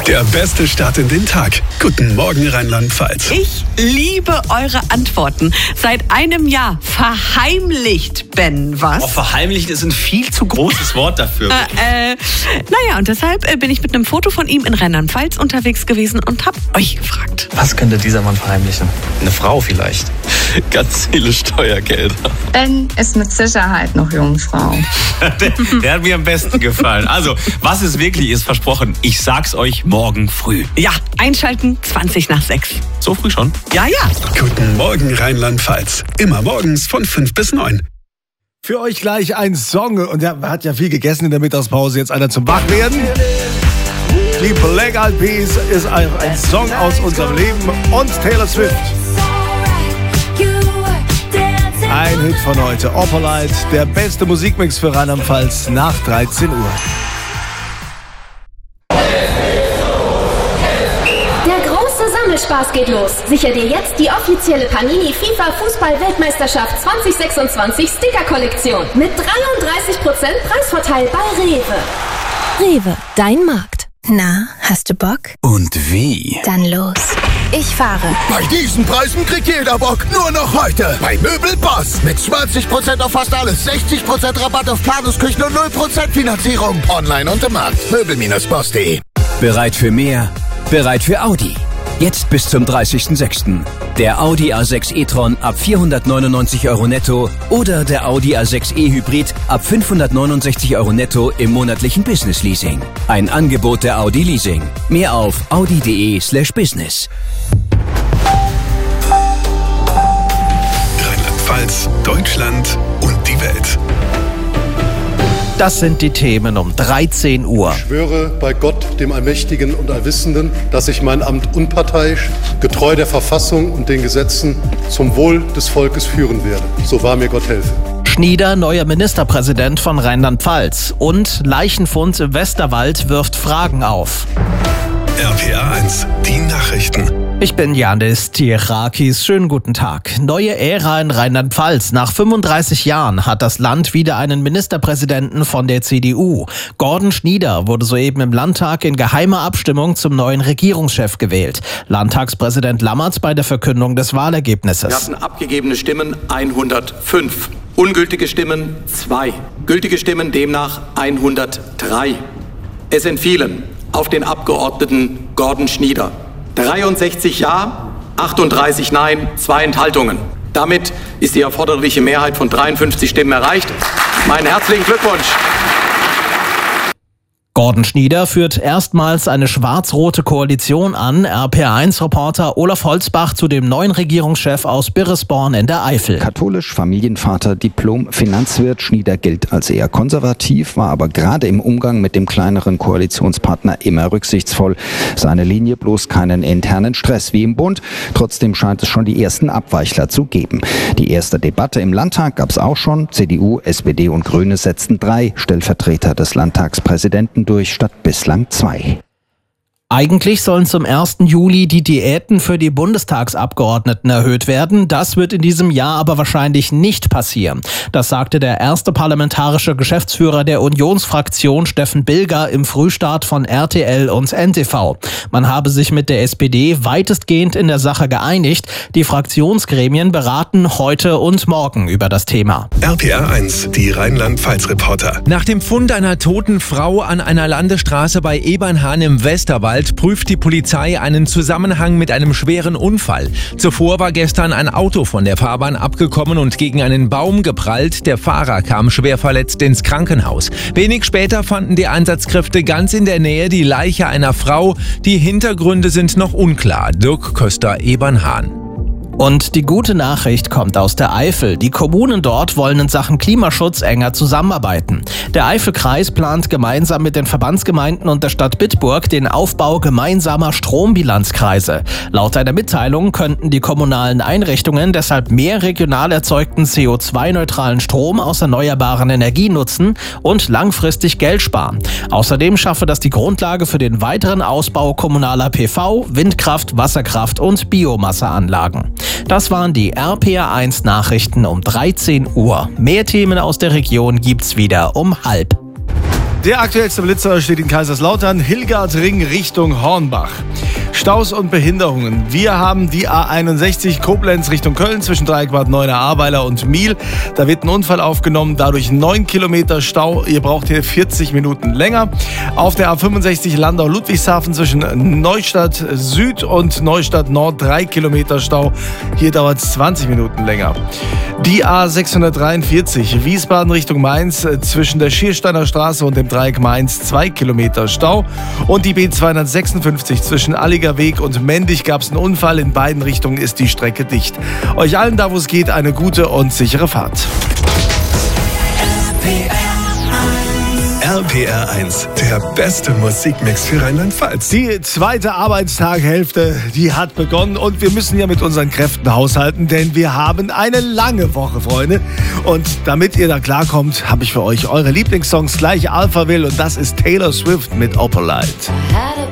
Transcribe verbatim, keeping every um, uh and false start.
Der beste Start in den Tag. Guten Morgen, Rheinland-Pfalz. Ich liebe eure Antworten. Seit einem Jahr verheimlicht Ben was. Oh, verheimlichen ist ein viel zu großes Wort dafür. Äh, äh, naja, und deshalb äh, bin ich mit einem Foto von ihm in Rheinland-Pfalz unterwegs gewesen und hab euch gefragt. Was könnte dieser Mann verheimlichen? Eine Frau vielleicht. Ganz viele Steuergelder. Ben ist mit Sicherheit noch Jungfrau. der, der hat mir am besten gefallen. Also, was es wirklich ist, versprochen, ich sag's euch morgen früh. Ja, einschalten, zwanzig nach sechs. So früh schon? Ja, ja. Guten Morgen, Rheinland-Pfalz. Immer morgens von fünf bis neun. Für euch gleich ein Song. Und er hat ja viel gegessen in der Mittagspause. Jetzt einer zum Wachwerden. Die Black Eyed Peas ist ein, ein Song aus unserem Leben. Und Taylor Swift. Ein Hit von heute. Opalite, der beste Musikmix für Rheinland-Pfalz nach dreizehn Uhr. Spaß geht los. Sicher dir jetzt die offizielle Panini FIFA Fußball-Weltmeisterschaft zwanzig sechsundzwanzig Sticker-Kollektion mit dreiunddreißig Prozent Preisvorteil bei Rewe. Rewe, dein Markt. Na, hast du Bock? Und wie? Dann los. Ich fahre. Bei diesen Preisen kriegt jeder Bock. Nur noch heute bei Möbelboss. Mit zwanzig Prozent auf fast alles, sechzig Prozent Rabatt auf Planungsküchen und null Prozent Finanzierung. Online und im Markt. Möbel Bindestrich boss punkt de. Bereit für mehr? Bereit für Audi. Jetzt bis zum dreißigsten sechsten Der Audi A sechs e-tron ab vierhundertneunundneunzig Euro netto oder der Audi A sechs e Hybrid ab fünfhundertneunundsechzig Euro netto im monatlichen Business Leasing. Ein Angebot der Audi Leasing. Mehr auf audi.de slash business. Rheinland-Pfalz, Deutschland und die Welt. Das sind die Themen um dreizehn Uhr. Ich schwöre bei Gott, dem Allmächtigen und Allwissenden, dass ich mein Amt unparteiisch, getreu der Verfassung und den Gesetzen zum Wohl des Volkes führen werde. So wahr mir Gott helfe. Schnieder, neuer Ministerpräsident von Rheinland-Pfalz. Und Leichenfund im Westerwald wirft Fragen auf. R P R eins, die Nachrichten. Ich bin Janis Tierakis. Schönen guten Tag. Neue Ära in Rheinland-Pfalz. Nach fünfunddreißig Jahren hat das Land wieder einen Ministerpräsidenten von der C D U. Gordon Schnieder wurde soeben im Landtag in geheimer Abstimmung zum neuen Regierungschef gewählt. Landtagspräsident Lammert bei der Verkündung des Wahlergebnisses. Wir hatten abgegebene Stimmen hundertfünf, ungültige Stimmen zwei, gültige Stimmen demnach hundertdrei. Es entfielen auf den Abgeordneten Gordon Schnieder dreiundsechzig Ja, achtunddreißig Nein, zwei Enthaltungen. Damit ist die erforderliche Mehrheit von dreiundfünfzig Stimmen erreicht. Meinen herzlichen Glückwunsch. Gordon Schnieder führt erstmals eine schwarz-rote Koalition an. R P R eins Reporter Olaf Holzbach zu dem neuen Regierungschef aus Birresborn in der Eifel. Katholisch, Familienvater, Diplom, Finanzwirt. Schnieder gilt als eher konservativ, war aber gerade im Umgang mit dem kleineren Koalitionspartner immer rücksichtsvoll. Seine Linie bloß keinen internen Stress wie im Bund. Trotzdem scheint es schon die ersten Abweichler zu geben. Die erste Debatte im Landtag gab es auch schon. C D U, S P D und Grüne setzten drei Stellvertreter des Landtagspräsidenten durch statt bislang zwei. Eigentlich sollen zum ersten Juli die Diäten für die Bundestagsabgeordneten erhöht werden. Das wird in diesem Jahr aber wahrscheinlich nicht passieren. Das sagte der erste parlamentarische Geschäftsführer der Unionsfraktion Steffen Bilger im Frühstart von R T L und N T V. Man habe sich mit der S P D weitestgehend in der Sache geeinigt. Die Fraktionsgremien beraten heute und morgen über das Thema. R P R eins, die Rheinland-Pfalz-Reporter. Nach dem Fund einer toten Frau an einer Landesstraße bei Ebernhahn im Westerwald prüft die Polizei einen Zusammenhang mit einem schweren Unfall. Zuvor war gestern ein Auto von der Fahrbahn abgekommen und gegen einen Baum geprallt. Der Fahrer kam schwer verletzt ins Krankenhaus. Wenig später fanden die Einsatzkräfte ganz in der Nähe die Leiche einer Frau. Die Hintergründe sind noch unklar. Dirk Köster, Ebernhahn. Und die gute Nachricht kommt aus der Eifel. Die Kommunen dort wollen in Sachen Klimaschutz enger zusammenarbeiten. Der Eifelkreis plant gemeinsam mit den Verbandsgemeinden und der Stadt Bitburg den Aufbau gemeinsamer Strombilanzkreise. Laut einer Mitteilung könnten die kommunalen Einrichtungen deshalb mehr regional erzeugten C O zwei neutralen Strom aus erneuerbaren Energien nutzen und langfristig Geld sparen. Außerdem schaffe das die Grundlage für den weiteren Ausbau kommunaler P V, Windkraft, Wasserkraft und Biomasseanlagen. Das waren die R P R eins Nachrichten um dreizehn Uhr. Mehr Themen aus der Region gibt's wieder um halb. Der aktuellste Blitzer steht in Kaiserslautern, Hilgardring Richtung Hornbach. Staus und Behinderungen. Wir haben die A einundsechzig Koblenz Richtung Köln zwischen Dreieckbad Neuenahr, Ahrweiler und Miel. Da wird ein Unfall aufgenommen, dadurch neun Kilometer Stau. Ihr braucht hier vierzig Minuten länger. Auf der A fünfundsechzig Landau-Ludwigshafen zwischen Neustadt Süd und Neustadt Nord drei Kilometer Stau. Hier dauert es zwanzig Minuten länger. Die A sechshundertdreiundvierzig Wiesbaden Richtung Mainz zwischen der Schiersteiner Straße und dem Dreieck Mainz zwei Kilometer Stau. Und die B zweihundertsechsundfünfzig zwischen Alliger Weg und Mendig gab es einen Unfall. In beiden Richtungen ist die Strecke dicht. Euch allen da, wo es geht, eine gute und sichere Fahrt. R P R eins, der beste Musikmix für Rheinland-Pfalz. Die zweite Arbeitstaghälfte, die hat begonnen und wir müssen ja mit unseren Kräften haushalten, denn wir haben eine lange Woche, Freunde. Und damit ihr da klarkommt, habe ich für euch eure Lieblingssongs gleich Alphaville und das ist Taylor Swift mit Opalite.